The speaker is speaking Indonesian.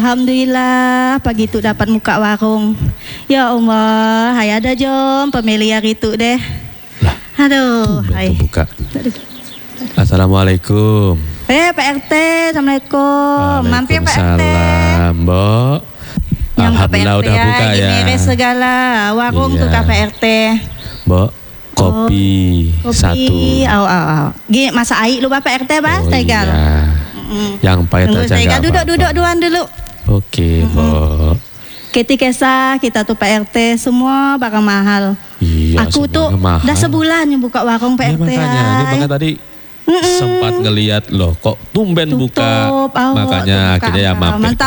Alhamdulillah pagi itu dapat muka warung. Ya Allah, hai ada jom pemilik hari itu deh. Lah, aduh, hai. Buka. Assalamualaikum. Pak RT, Assalamualaikum. Mampir Pak RT. Waalaikumsalam, Mbok. Alhamdulillah udah buka ya. Ini segala warung tuh Pak RT. Mbok, kopi satu. Gini masa air lu Pak RT, Pak? Tegal. Iya. Yang pahit aja enggak apa-apa. Duduk duan dulu. Oke, Mbok. Kita tuh Pak RT semua bakal mahal. Iya, aku tuh mahal. udah sebulan buka warung Pak RT. Makanya tadi sempat ngelihat loh kok tumben buka. Makanya akhirnya ya mampir.